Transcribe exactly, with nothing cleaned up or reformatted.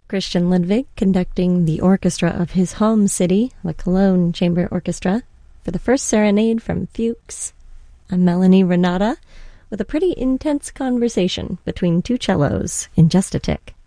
Christian Ludwig conducting the orchestra of his home city, the Cologne Chamber Orchestra, for the first serenade from Fuchs. I'm Melanie Renata with a pretty intense conversation between two cellos in just a tick.